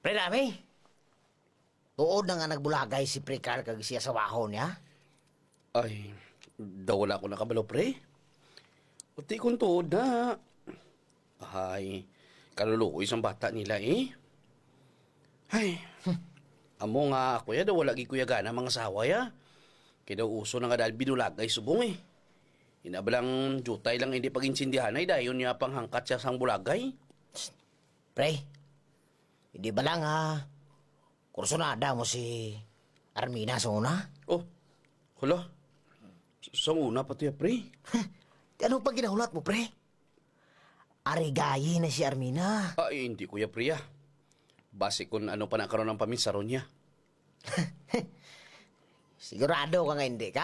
Pre nami, tuod na nga nagbulagay si Precar kag siya sa wahon niya. Ay, daw wala ko nakabalo, pre. Uti kong tuod na. Ay, kalulukoy isang bata nila eh. Ay, amo nga ako ya, daw wala kuya gana mga sawa ya. Kaya daw uso na nga dahil binulagay subong eh. Inabalang jutay lang hindi pag-insindihan ay dayon niya panghangkat siya sang bulagay. Pre, hindi ba lang kursunada mo si Armina sa una? Oh, hala. Sa una pati ya, pre. Anong pag ginahulat mo, pre? Arigayi na si Armina. Ay, hindi kuya priya. Base kung ano pa nakaroon ng paminsaro niya. Sigurado ka nga hindi ka?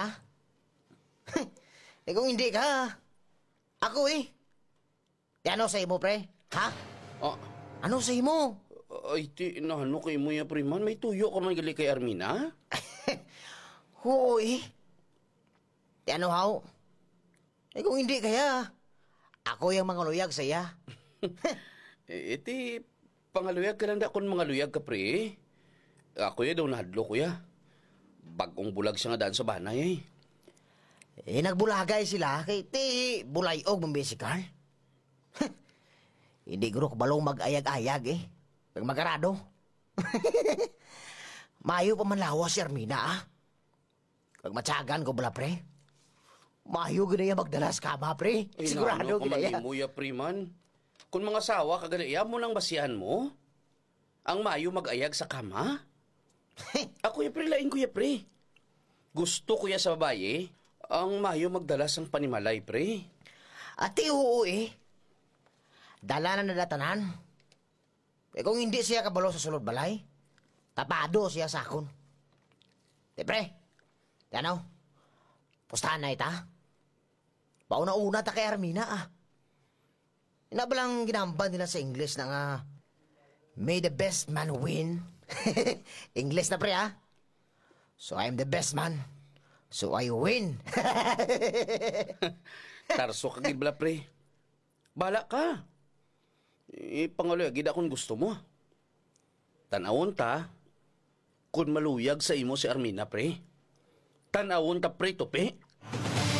Kung hindi ka, ako eh. Ano sa imo, pre? Ha? Ah, Ano sa imo? ay, ano kay mo ya, pre man? May tuyo ka man gali kay Armina? Oo eh. Ano haw? Kung hindi kaya, ako yung mga luyag sa iya. Iti, pangaluyag ka lang da kung mga luyag ka, pre. Ako ya daw nahadlo, kuya. Bagong bulag siya nga daan sa banay eh. Nagbulagay sila kay ti bulayog ng besikal. Hindi guro kabalong mag-ayag-ayag eh. Pag magarado. Mayo pa man lawas si Armina Pag matyagan ko bala pre. Mayo ginaya magdalas kama pre. Ay, Sigurado ginaya. mo ya, pre man. Kung mga sawa kaganaya mo nang basihan mo, ang mayo mag-ayag sa kama? Ako ya, pre, lain ko ya, pre. Gusto ko ya sa babae, ang mayo magdalas ang panimalay, pre. Ati oo eh. Dala na nadatanan. Kung hindi siya kabalo sa sulod balay, tapado siya sa akon. Pre, tanaw, pustahan na ita. Pauna-una ta kay Armina Inabalang ginamban nila sa English na nga, may the best man win. English na pre So I'm the best man. So I win. Tarso ka gibla, pre. Bala ka. Pangaloy, agad akong gusto mo. Tanawon ta, kung maluyag sa imo si Armina, pre. Tanawon ta, pre, tope.